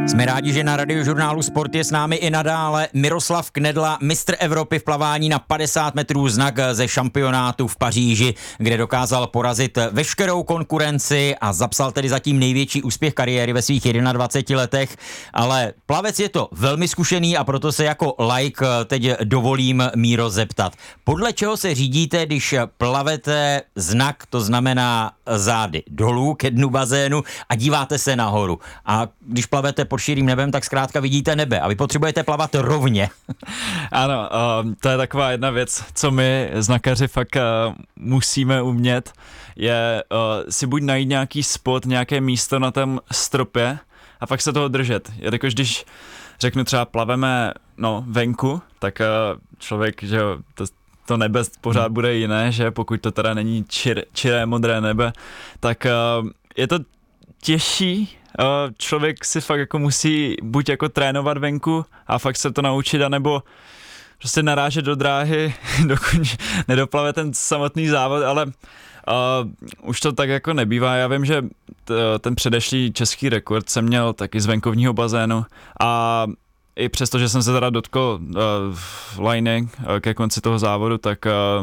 Jsme rádi, že na Radiožurnálu Sport je s námi i nadále Miroslav Knedla, mistr Evropy v plavání na 50 metrů, znak ze šampionátu v Paříži, kde dokázal porazit veškerou konkurenci a zapsal tedy zatím největší úspěch kariéry ve svých 21 letech. Ale plavec je to velmi zkušený a proto se jako laik teď dovolím, Míro, zeptat. Podle čeho se řídíte, když plavete znak, to znamená zády dolů ke dnu bazénu a díváte se nahoru? A když plavete pod širým nebem, tak zkrátka vidíte nebe a vy potřebujete plavat rovně. Ano, to je taková jedna věc, co my znakaři fakt musíme umět, je si buď najít nějaký spot, nějaké místo na tom stropě a fakt se toho držet. Jakož když řeknu třeba plaveme venku, tak člověk, že to nebe pořád bude jiné, že pokud to teda není čiré modré nebe, tak je to těžší. Člověk si fakt jako musí buď jako trénovat venku a fakt se to naučit, anebo prostě narážet do dráhy, dokud nedoplave ten samotný závod, ale už to tak jako nebývá. Já vím, že ten předešlý český rekord jsem měl taky z venkovního bazénu a i přesto, že jsem se teda dotkl liny ke konci toho závodu, tak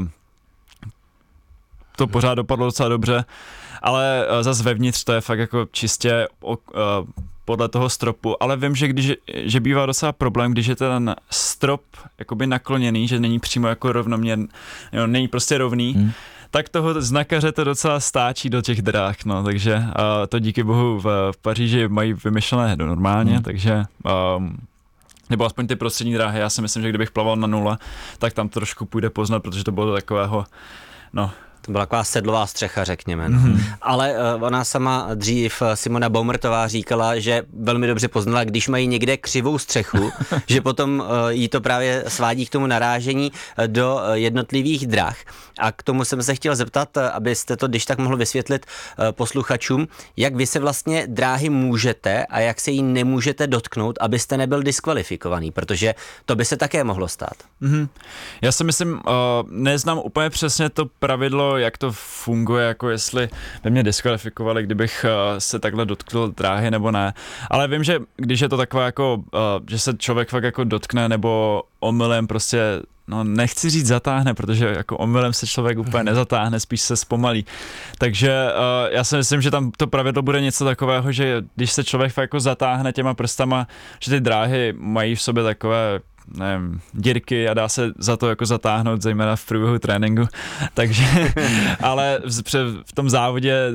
to pořád dopadlo docela dobře. Ale zase vevnitř to je fakt jako čistě podle toho stropu, ale vím, že bývá docela problém, když je ten strop jakoby nakloněný, že není přímo jako rovnoměrný, není prostě rovný, tak toho znakaře to docela stáčí do těch dráh, takže to díky bohu v Paříži mají vymyšlené normálně, takže nebo aspoň ty prostřední dráhy, já si myslím, že kdybych plaval na 0, tak tam to trošku půjde poznat, protože to bylo takového, To byla taková sedlová střecha, řekněme. Ale ona sama dřív, Simona Baumertová, říkala, že velmi dobře poznala, když mají někde křivou střechu, že potom jí to právě svádí k tomu narážení do jednotlivých drah. A k tomu jsem se chtěl zeptat, abyste to když tak mohl vysvětlit posluchačům, jak vy se vlastně dráhy můžete a jak se jí nemůžete dotknout, abyste nebyl diskvalifikovaný, protože to by se také mohlo stát. Já si myslím, neznám úplně přesně to pravidlo, jak to funguje, jako jestli by mě diskvalifikovali, kdybych se takhle dotkl dráhy nebo ne. Ale vím, že když je to takové jako, že se člověk fakt jako dotkne nebo omylem prostě, nechci říct zatáhne, protože jako omylem se člověk úplně nezatáhne, spíš se zpomalí. Takže já si myslím, že tam to pravidlo bude něco takového, že když se člověk fakt jako zatáhne těma prstama, že ty dráhy mají v sobě takové dírky a dá se za to jako zatáhnout, zejména v průběhu tréninku, takže, ale v tom závodě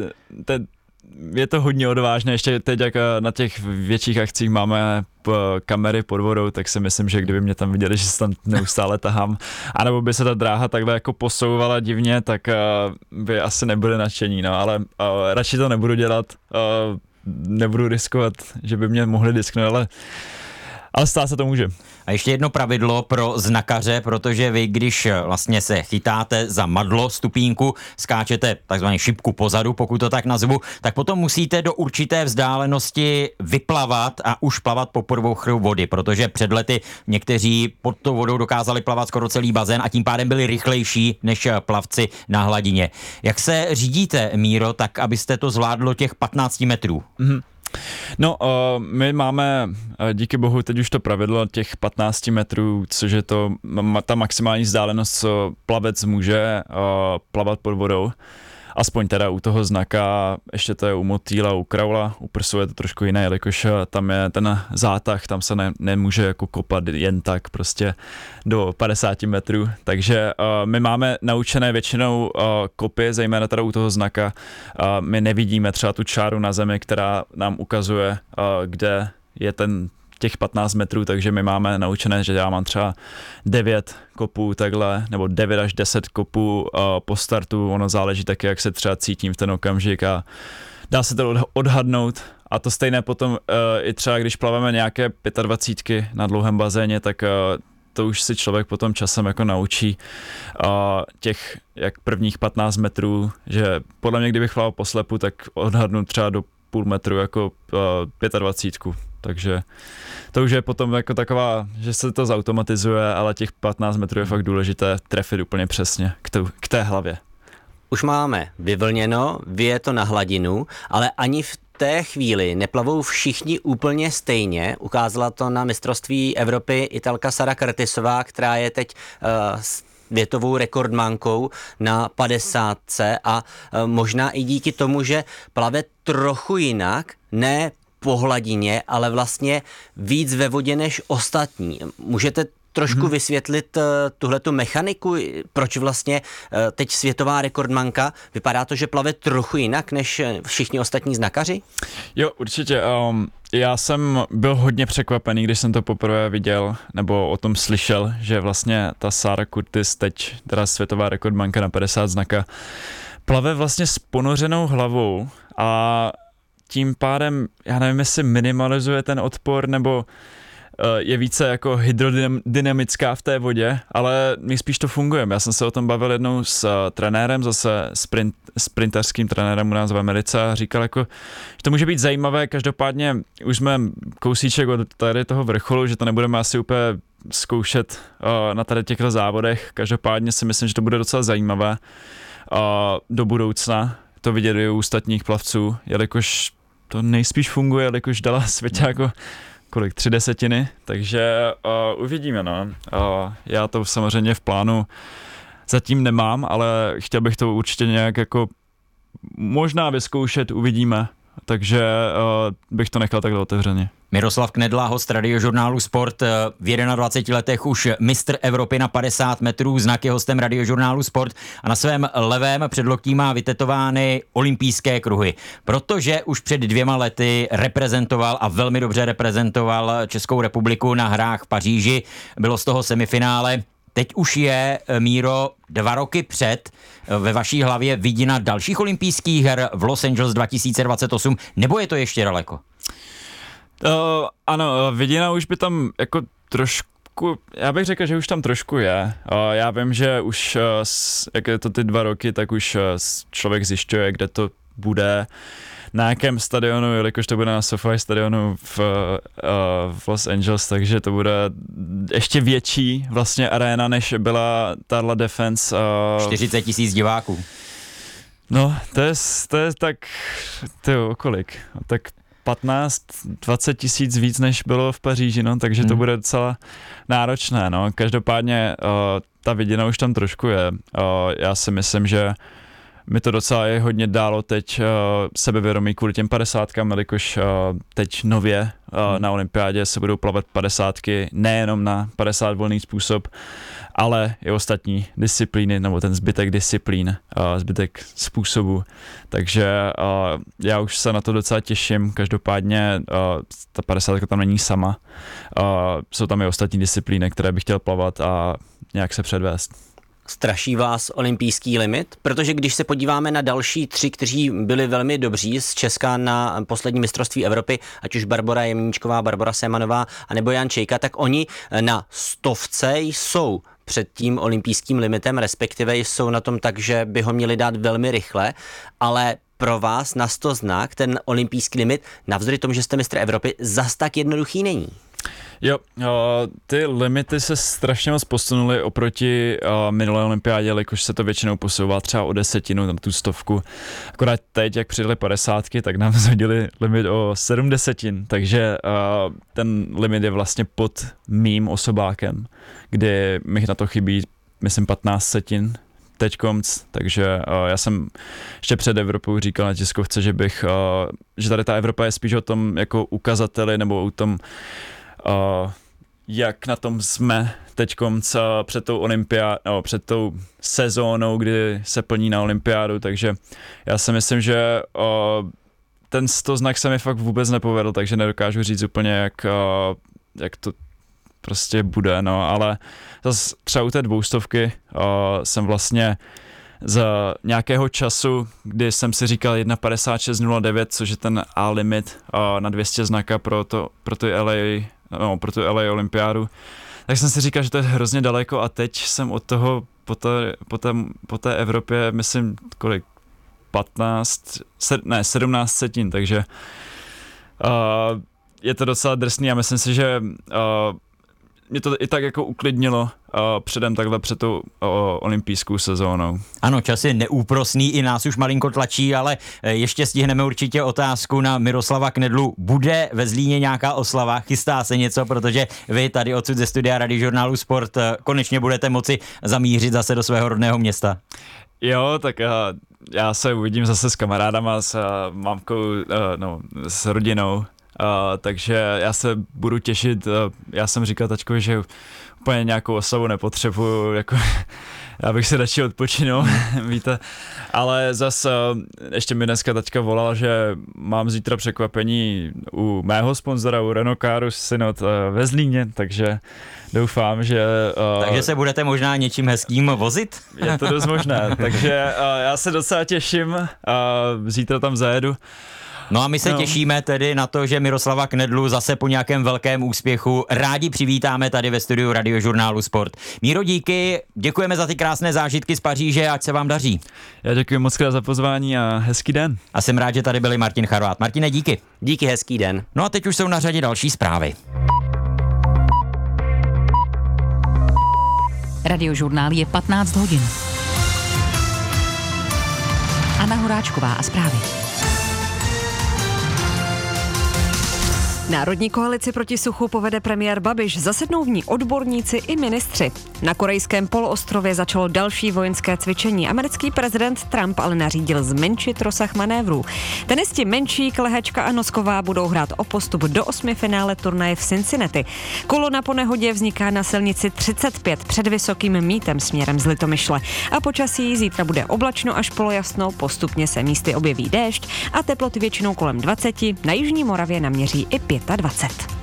je to hodně odvážné, ještě teď jak na těch větších akcích máme kamery pod vodou, tak si myslím, že kdyby mě tam viděli, že se tam neustále tahám, anebo by se ta dráha takhle jako posouvala divně, tak by asi nebyli nadšení, ale radši to nebudu dělat, nebudu riskovat, že by mě mohli disknout, ale stát se to může. A ještě jedno pravidlo pro znakaře, protože vy, když vlastně se chytáte za madlo stupínku, skáčete takzvaně šipku pozadu, pokud to tak nazvu, tak potom musíte do určité vzdálenosti vyplavat a už plavat po povrchu vody, protože před lety někteří pod tou vodou dokázali plavat skoro celý bazén a tím pádem byli rychlejší než plavci na hladině. Jak se řídíte, Míro, tak abyste to zvládlo těch 15 metrů? My máme díky bohu teď už to pravidlo těch 15 metrů, což je to ta maximální vzdálenost, co plavec může plavat pod vodou. Aspoň teda u toho znaka, ještě to je u motýla, u kraula, u prsu je to trošku jiné, jelikož tam je ten zátah, tam se nemůže jako kopat jen tak prostě do 50 metrů, takže my máme naučené většinou kopy, zejména teda u toho znaka, my nevidíme třeba tu čáru na zemi, která nám ukazuje, kde je těch 15 metrů, takže my máme naučené, že já mám třeba 9 kopů takhle, nebo 9 až 10 kopů po startu, ono záleží taky, jak se třeba cítím v ten okamžik a dá se to odhadnout a to stejné potom i třeba, když plaveme nějaké 25 na dlouhém bazéně, tak to už si člověk potom časem jako naučí těch jak prvních 15 metrů, že podle mě, kdybych plaval po slepu, tak odhadnu třeba do půl metru jako 25. Takže to už je potom jako taková, že se to zautomatizuje, ale těch 15 metrů je fakt důležité trefit úplně přesně k té hlavě. Už máme vyvlněno, vyje to na hladinu, ale ani v té chvíli neplavou všichni úplně stejně. Ukázala to na mistrovství Evropy Italka Sara Curtisová, která je teď světovou rekordmankou na 50 a možná i díky tomu, že plave trochu jinak, ne po hladině, ale vlastně víc ve vodě než ostatní. Můžete trošku vysvětlit tuhletu mechaniku, proč vlastně teď světová rekordmanka, vypadá to, že plave trochu jinak než všichni ostatní znakaři? Jo, určitě. Já jsem byl hodně překvapený, když jsem to poprvé viděl, nebo o tom slyšel, že vlastně ta Sara Curtis, teď teda světová rekordmanka na 50 znaka, plave vlastně s ponořenou hlavou a tím pádem, já nevím, jestli minimalizuje ten odpor, nebo je více jako hydrodynamická v té vodě, ale nejspíš to funguje. Já jsem se o tom bavil jednou s trenérem, zase sprinterským trenérem u nás v Americe a říkal, jako, že to může být zajímavé, každopádně už jsme kousíček od tady toho vrcholu, že to nebudeme asi úplně zkoušet na tady těchto závodech, každopádně si myslím, že to bude docela zajímavé do budoucna to vidět i u ostatních plavců, jelikož to nejspíš funguje, jelikož dala světě jako 3/10, takže uvidíme, no. Já to samozřejmě v plánu zatím nemám, ale chtěl bych to určitě nějak jako možná vyzkoušet, uvidíme, takže bych to nechal takhle otevřeně. Miroslav Knedla, host Radiožurnálu Sport, v 21 letech už mistr Evropy na 50 metrů, znak je hostem Radiožurnálu Sport a na svém levém předloktí má vytetovány olympijské kruhy, protože už před 2 lety reprezentoval a velmi dobře reprezentoval Českou republiku na hrách v Paříži, bylo z toho semifinále. Teď už je, Míro, 2 roky před ve vaší hlavě vidina dalších olympijských her v Los Angeles 2028, nebo je to ještě daleko? Ano, vidina už by tam jako trošku, já bych řekl, že už tam trošku je. Já vím, že už, jak je to ty 2 roky, tak už člověk zjišťuje, kde to bude, na jakém stadionu, jelikož to bude na SoFi stadionu v Los Angeles, takže to bude ještě větší vlastně aréna, než byla tahle Defense. 40 000 diváků. No, to je tak, kolik? Tak 15-20 tisíc víc, než bylo v Paříži, no, takže to bude docela náročné, no. Každopádně ta vidina už tam trošku je. Já si myslím, že mi to docela je hodně dálo teď sebevědomí kvůli těm 50kám, jelikož teď nově na olympiádě se budou plavat 50ky, nejenom na 50 volný způsob, ale i ostatní disciplíny, nebo ten zbytek disciplín, zbytek způsobu. Takže já už se na to docela těším, každopádně ta 50 tam není sama. Jsou tam i ostatní disciplíny, které bych chtěl plavat a nějak se předvést. Straší vás olympijský limit? Protože když se podíváme na další 3, kteří byli velmi dobří z Česka na poslední mistrovství Evropy, ať už Barbora Jemníčková, Barbora Semanová a nebo Jan Čejka, tak oni na 100 jsou před tím olympijským limitem, respektive jsou na tom tak, že by ho měli dát velmi rychle, ale pro vás na 100 znak ten olympijský limit, navzdory tomu, že jste mistr Evropy, zas tak jednoduchý není. Jo, ty limity se strašně moc posunuly oproti minulé olympiádě, jelikož se to většinou posouvá třeba o 10, tam tu 100. Akorát teď, jak přidali 50, tak nám zhodili limit o 70, takže ten limit je vlastně pod mým osobákem, kdy mi na to chybí, myslím, 15 setin teďkomc, takže já jsem ještě před Evropou říkal na tiskovce, že tady ta Evropa je spíš o tom jako ukazateli nebo o tom, jak na tom jsme teďkom před tou před tou sezónou, kdy se plní na olympiádu, takže já si myslím, že ten 100 znak se mi fakt vůbec nepovedl, takže nedokážu říct úplně, jak to prostě bude, no, ale zase třeba u té 200 jsem vlastně za nějakého času, kdy jsem si říkal 1:56:09, což je ten A-limit na 200 znaka pro tu LA olympiádu, tak jsem si říkal, že to je hrozně daleko a teď jsem od toho po té Evropě, myslím, 17 setin, takže je to docela drsný a myslím si, že mě to i tak jako uklidnilo předem takhle před tou olympijskou sezónou. Ano, čas je neúprosný, i nás už malinko tlačí, ale ještě stihneme určitě otázku na Miroslava Knedlu. Bude ve Zlíně nějaká oslava? Chystá se něco, protože vy tady odsud ze studia Radiožurnálu Sport konečně budete moci zamířit zase do svého rodného města. Jo, tak já se uvidím zase s kamarádama, s mámkou, s rodinou, takže já se budu těšit. Já jsem říkal tačkovi, že úplně nějakou oslavu nepotřebuju, jako já bych si radši odpočinul, víte, ale zase ještě mi dneska taťka volala, že mám zítra překvapení u mého sponzora, u Renault Caru Synod ve Zlíně, takže doufám, že... Takže se budete možná něčím hezkým vozit? Je to dost možné, takže já se docela těším, zítra tam zajedu. No a my se těšíme tedy na to, že Miroslava Knedlu zase po nějakém velkém úspěchu rádi přivítáme tady ve studiu Radiožurnálu Sport. Míro, díky, děkujeme za ty krásné zážitky z Paříže, ať se vám daří. Já děkuji moc krát za pozvání a hezký den. A jsem rád, že tady byl Martin Charvát. Martine, díky. Díky, hezký den. No a teď už jsou na řadě další zprávy. Radiožurnál je 15 hodin. Anna Horáčková a zprávy. Národní koalici proti suchu povede premiér Babiš, zasednou v ní odborníci i ministři. Na korejském poloostrově začalo další vojenské cvičení. Americký prezident Trump ale nařídil zmenšit rozsah manévrů. Tenisti Menšík, Lehečka a Nosková budou hrát o postup do 8 finále turnaje v Cincinnati. Kolona po nehodě vzniká na silnici 35 před Vysokým Mýtem směrem z Litomyšle. A počasí zítra bude oblačno až polojasno, postupně se místy objeví déšť a teploty většinou kolem 20, na jižní Moravě naměří i 25.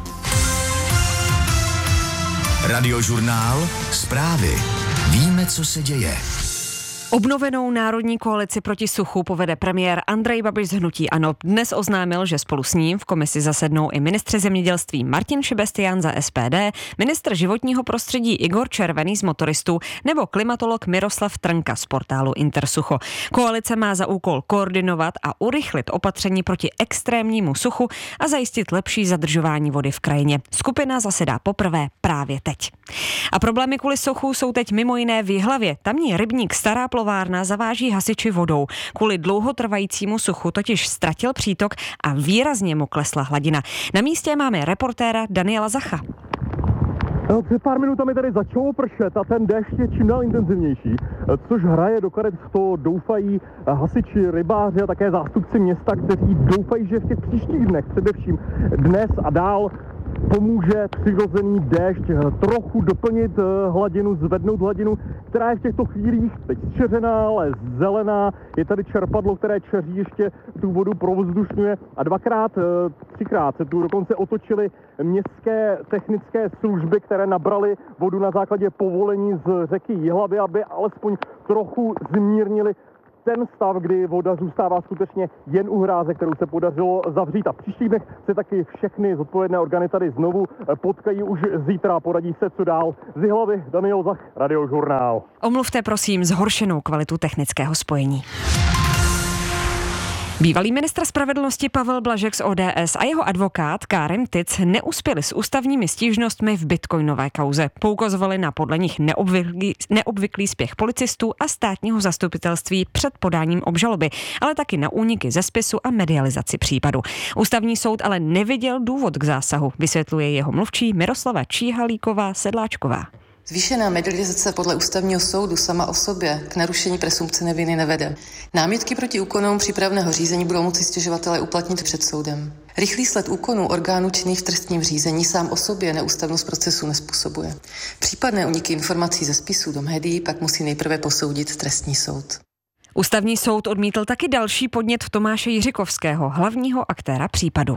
Radiožurnál Zprávy. Víme, co se děje. Obnovenou národní koalici proti suchu povede premiér Andrej Babiš z hnutí ANO. Dnes oznámil, že spolu s ním v komisi zasednou i ministři zemědělství Martin Šebestián za SPD, ministr životního prostředí Igor Červený z Motoristů nebo klimatolog Miroslav Trnka z portálu Intersucho. Koalice má za úkol koordinovat a urychlit opatření proti extrémnímu suchu a zajistit lepší zadržování vody v krajině. Skupina zasedá poprvé právě teď. A problémy kvůli suchu jsou teď mimo jiné v Jihlavě. Tamní rybník Stará plovárna zaváží hasiči vodou. Kvůli dlouhotrvajícímu suchu totiž ztratil přítok a výrazně mu klesla hladina. Na místě máme reportéra Daniela Zacha. No, před pár minutami tady začalo pršet a ten déšť je čím dál intenzivnější, což hraje do karet, v to doufají hasiči, rybáři a také zástupci města, kteří doufají, že v těch příštích dnech, především dnes a dál, pomůže přirozený déšť trochu doplnit hladinu, zvednout hladinu, která je v těchto chvílích teď čeřená, ale zelená. Je tady čerpadlo, které čeří ještě tu vodu provzdušňuje a třikrát se tu dokonce otočily městské technické služby, které nabraly vodu na základě povolení z řeky Jihlavy, aby alespoň trochu zmírnili ten stav, kdy voda zůstává skutečně jen u hráze, kterou se podařilo zavřít. A v příštích dnech se taky všechny zodpovědné orgány tady znovu potkají už zítra, poradí se, co dál. Z Jihlavy Daniel Zach, Radiožurnál. Omluvte prosím zhoršenou kvalitu technického spojení. Bývalý ministr spravedlnosti Pavel Blažek z ODS a jeho advokát Kárem Tic neuspěli s ústavními stížnostmi v bitcoinové kauze. Poukazovali na podle nich neobvyklý spěch policistů a státního zastupitelství před podáním obžaloby, ale taky na úniky ze spisu a medializaci případu. Ústavní soud ale neviděl důvod k zásahu, vysvětluje jeho mluvčí Miroslava Číhalíková-Sedláčková. Zvýšená medializace podle ústavního soudu sama o sobě k narušení presumpce neviny nevede. Námitky proti úkonům přípravného řízení budou moci stěžovatelé uplatnit před soudem. Rychlý sled úkonů orgánů činných v trestním řízení sám o sobě neústavnost procesu nezpůsobuje. Případné úniky informací ze spisů do médií pak musí nejprve posoudit trestní soud. Ústavní soud odmítl taky další podnět Tomáše Jiřikovského, hlavního aktéra případu.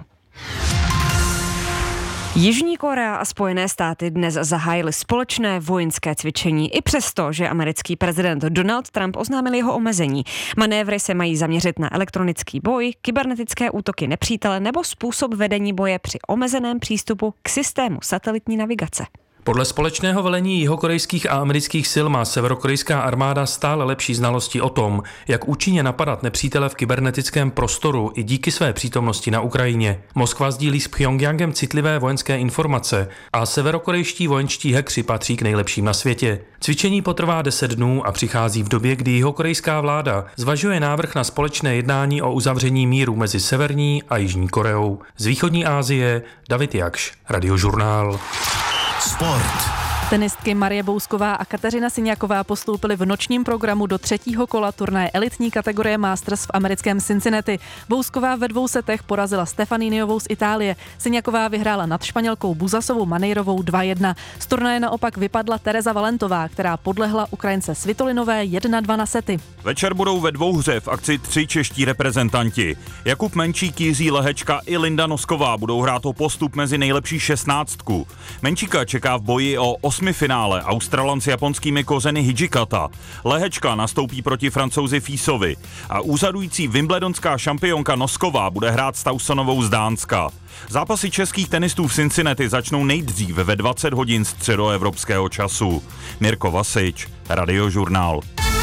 Jižní Korea a Spojené státy dnes zahájily společné vojenské cvičení i přesto, že americký prezident Donald Trump oznámil jeho omezení. Manévry se mají zaměřit na elektronický boj, kybernetické útoky nepřítele nebo způsob vedení boje při omezeném přístupu k systému satelitní navigace. Podle společného velení jihokorejských a amerických sil má severokorejská armáda stále lepší znalosti o tom, jak účinně napadat nepřítele v kybernetickém prostoru i díky své přítomnosti na Ukrajině. Moskva sdílí s Pchjongjangem citlivé vojenské informace a severokorejští vojenští hackři patří k nejlepším na světě. Cvičení potrvá 10 dnů a přichází v době, kdy jihokorejská vláda zvažuje návrh na společné jednání o uzavření míru mezi Severní a Jižní Koreou. Z východní Asie David Jakš, Radiožurnál. Sport. Tenistky Marie Bousková a Kateřina Siňaková postoupily v nočním programu do 3. kola turnaje elitní kategorie Masters v americkém Cincinnati. Bousková ve 2 setech porazila Stefaniniovou z Itálie. Siňaková vyhrála nad Španělkou Buzasovou Manejrovou 2-1. Z turnaje naopak vypadla Tereza Valentová, která podlehla Ukrajince Svitolinové 1-2 na sety. Večer budou ve dvouhře v akci 3 čeští reprezentanti. Jakub Menčík, Jiří Lehečka i Linda Nosková budou hrát o postup mezi nejlepší 16. Menčíka čeká v boji o 8. finále Australan s japonskými kořeny Hijikata. Lehečka nastoupí proti Francouzi Físovi a úřadující wimbledonská šampionka Nosková bude hrát s Tausonovou z Dánska. Zápasy českých tenistů v Cincinnati začnou nejdřív ve 20 hodin středoevropského času. Mirko Vasič, Radiožurnál.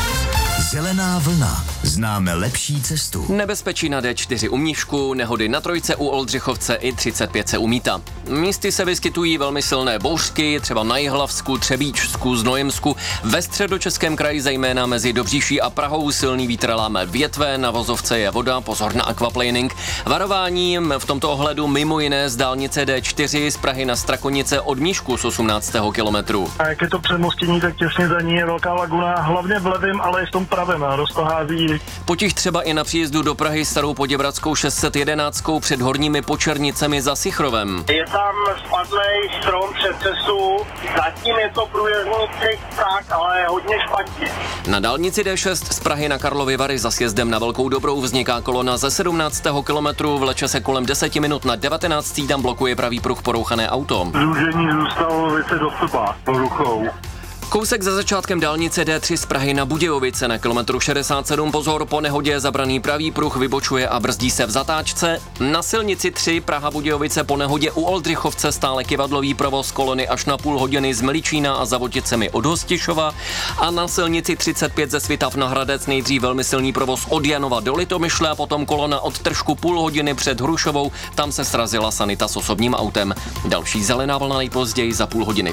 Zelená vlna. Známe lepší cestu. Nebezpečí na D4 u Mníšku, nehody na trojce u Oldřichovce i 35 u Míta. Místy se vyskytují velmi silné bouřky, třeba na Jihlavsku, Třebíčsku, Znojemsku. Ve Středočeském kraji, zejména mezi Dobříší a Prahou, silný vítr láme větve, na vozovce je voda, pozor na aquaplaning. Varování v tomto ohledu mimo jiné z dálnice D4 z Prahy na Strakonice od Mníšku z 18. kilometru. A jak je to přemostění, tak těsně za ní je velká laguna, hlavně v levém, ale i v tom pravém, dost to hází. Potíž třeba i na příjezdu do Prahy Starou Poděbradskou 611 před Horními Počernicemi za Sichrovem. Je tam spadlej strom před cestu, zatím je to průjezdný tak, ale hodně špatně. Na dálnici D6 z Prahy na Karlovy Vary za sjezdem na Velkou Dobrou vzniká kolona ze 17. kilometru, vleče se kolem 10 minut na 19. tam blokuje pravý pruh porouchané auto. Zúžení zůstalo velice do seba, poruchou. Kousek za začátkem dálnice D3 z Prahy na Budějovice na kilometru 67 pozor, po nehodě zabraný pravý pruh vybočuje a brzdí se v zatáčce. Na silnici 3 Praha Budějovice po nehodě u Oldřichovce stále kyvadlový provoz kolony až na půl hodiny z Meličína a za Voticemi od Hostišova a na silnici 35 ze Svitav na Hradec nejdřív velmi silný provoz od Janova do Litomyšle a potom kolona od Tržku půl hodiny před Hrušovou, tam se srazila sanita s osobním autem. Další zelená vlna nejpozději za půl hodiny.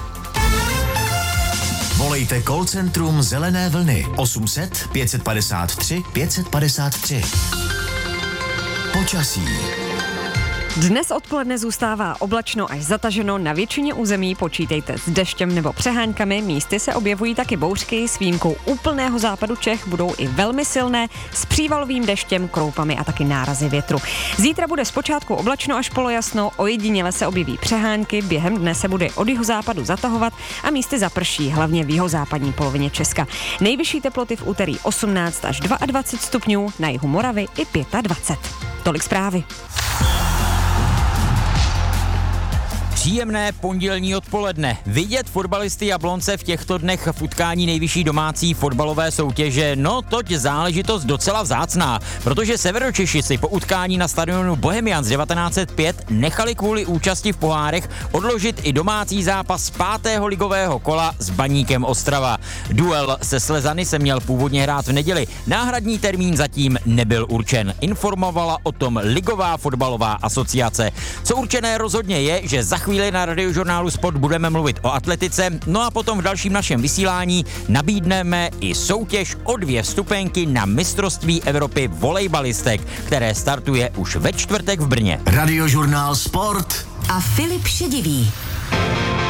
Volejte call centrum Zelené vlny 800 553 553. Počasí. Dnes odpoledne zůstává oblačno až zataženo, na většině území počítejte s deštěm nebo přeháňkami, místy se objevují taky bouřky, s výjimkou úplného západu Čech budou i velmi silné, s přívalovým deštěm, kroupami a taky nárazy větru. Zítra bude zpočátku oblačno až polojasno, ojediněle se objeví přehánky, během dne se bude od jihozápadu zatahovat a místy zaprší, hlavně v jihozápadní polovině Česka. Nejvyšší teploty v úterý 18 až 22 stupňů, na jihu Moravy i 25. Tolik zprávy. Příjemné pondělní odpoledne. Vidět fotbalisty Jablonce v těchto dnech v utkání nejvyšší domácí fotbalové soutěže, no toť záležitost docela vzácná, protože Severočeši si po utkání na stadionu Bohemians 1905 nechali kvůli účasti v pohárech odložit i domácí zápas 5. ligového kola s Baníkem Ostrava. Duel se Slezany se měl původně hrát v neděli, náhradní termín zatím nebyl určen. Informovala o tom Ligová fotbalová asociace. Co určené rozhodně je, že za chvíli na Radiožurnálu Sport budeme mluvit o atletice, no a potom v dalším našem vysílání nabídneme i soutěž o 2 vstupenky na mistrovství Evropy volejbalistek, které startuje už ve čtvrtek v Brně. Radiožurnál Sport a Filip Šedivý.